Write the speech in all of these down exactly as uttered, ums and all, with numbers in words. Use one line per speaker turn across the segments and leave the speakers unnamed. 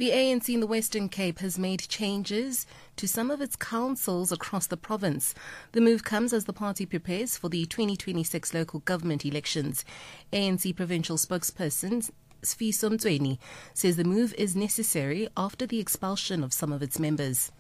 The A N C in the Western Cape has made changes to some of its councils across the province. The move comes as the party prepares for the twenty twenty-six local government elections. A N C provincial spokesperson Sifiso Mtsweni says the move is necessary after the expulsion of some of its members.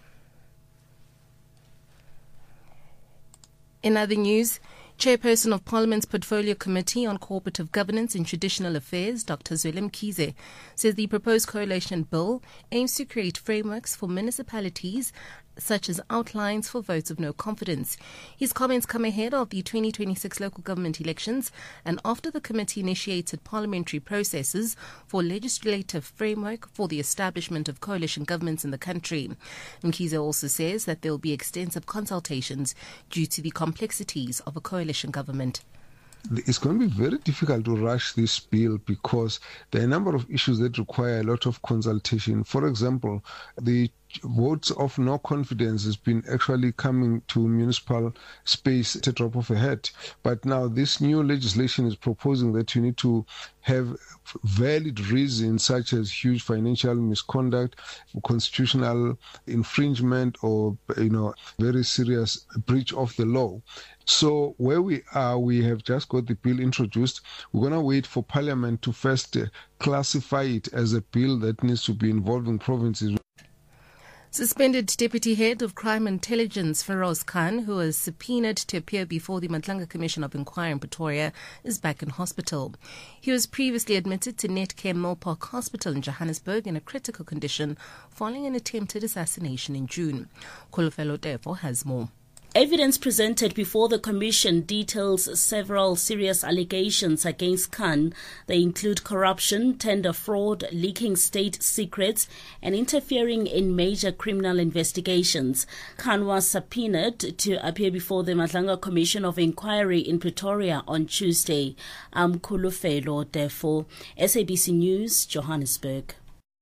In other news, Chairperson of Parliament's Portfolio Committee on Cooperative Governance and Traditional Affairs, Doctor Zweli Mkhize, says the proposed coalition bill aims to create frameworks for municipalities such as outlines for votes of no confidence. His comments come ahead of the twenty twenty-six local government elections and after the committee initiated parliamentary processes for legislative framework for the establishment of coalition governments in the country. Mkhize also says that there will be extensive consultations due to the complexities of a coalition government.
It's going to be very difficult to rush this bill because there are a number of issues that require a lot of consultation. For example, the votes of no confidence has been actually coming to municipal space at a drop of a hat. But now this new legislation is proposing that you need to have valid reasons such as huge financial misconduct, constitutional infringement, or you know, very serious breach of the law. So where we are, we have just got the bill introduced. We're going to wait for Parliament to first uh, classify it as a bill that needs to be involving provinces.
Suspended Deputy Head of Crime Intelligence Feroz Khan, who was subpoenaed to appear before the Mantlanga Commission of Inquiry in Pretoria, is back in hospital. He was previously admitted to Netcare Milpark Hospital in Johannesburg in a critical condition following an attempted assassination in June. Khulufelo Tefo has more.
Evidence presented before the commission details several serious allegations against Khan. They include corruption, tender fraud, leaking state secrets, and interfering in major criminal investigations. Khan was subpoenaed to appear before the Mantlanga Commission of Inquiry in Pretoria on Tuesday. I'm Khulufelo Tefo, S A B C News, Johannesburg.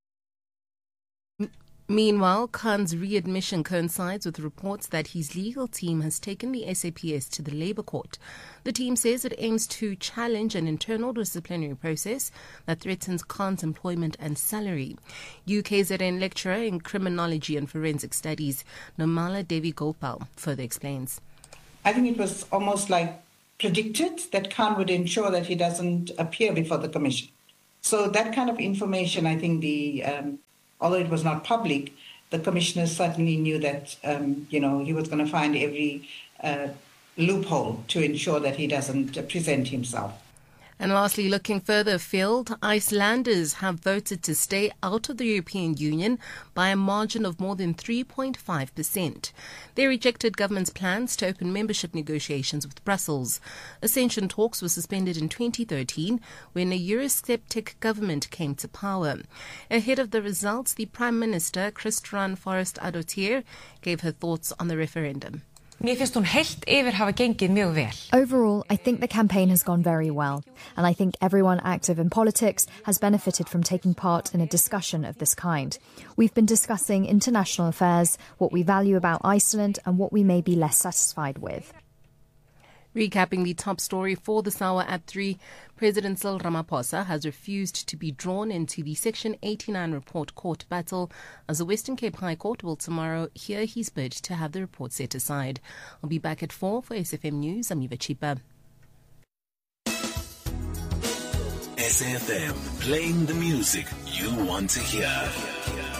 Meanwhile, Khan's readmission coincides with reports that his legal team has taken the S A P S to the Labour Court. The team says it aims to challenge an internal disciplinary process that threatens Khan's employment and salary. U K Z N lecturer in criminology and forensic studies, Nomala Devi Gopal, further explains.
I think it was almost like predicted that Khan would ensure that he doesn't appear before the commission. So that kind of information, I think the... Um, Although it was not public, the commissioners certainly knew that, um, you know, he was going to find every uh, loophole to ensure that he doesn't uh, present himself.
And lastly, looking further afield, Icelanders have voted to stay out of the European Union by a margin of more than three point five percent. They rejected government's plans to open membership negotiations with Brussels. Ascension talks were suspended in twenty thirteen when a Eurosceptic government came to power. Ahead of the results, the Prime Minister, Kristrún Frostadóttir, gave her thoughts on the referendum.
Overall,
I think the campaign has gone very well, and I think everyone active in politics has benefited from taking part in a discussion of this kind. We've been discussing international affairs, what we value about Iceland, and what we may be less satisfied with.
Recapping the top story for this hour at three, President Cyril Ramaphosa has refused to be drawn into the Section eighty-nine report court battle as the Western Cape High Court will tomorrow hear his bid to have the report set aside. I'll be back at four for S F M News. I'm Eva Chipa.
S F M, playing the music you want to hear.